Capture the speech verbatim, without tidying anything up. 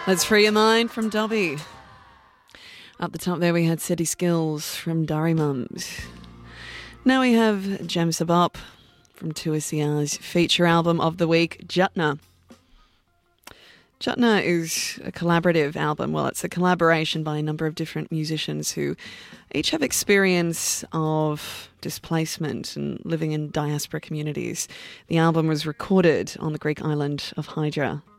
Let's free your mind from Dobby. Up the top there we had City Skills from Durry Mums. Now we have Jem Sabop from two S C R's feature album of the week, Jutna. Jutna is a collaborative album. Well, it's a collaboration by a number of different musicians who each have experience of displacement and living in diaspora communities. The album was recorded on the Greek island of Hydra.